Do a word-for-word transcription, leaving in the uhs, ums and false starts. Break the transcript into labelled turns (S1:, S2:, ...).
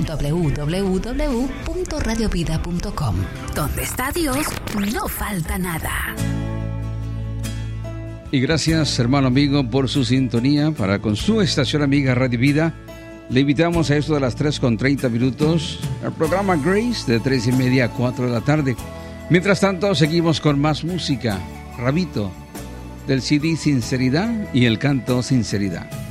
S1: doble u doble u doble u punto radio vida punto com. Donde está Dios, no falta nada.
S2: Y gracias, hermano amigo, por su sintonía para con su estación amiga Radio Vida. Le invitamos a esto de las tres con treinta minutos al programa Grace de tres y media a cuatro de la tarde. Mientras tanto, seguimos con más música. Rabito, del C D Sinceridad y el canto Sinceridad.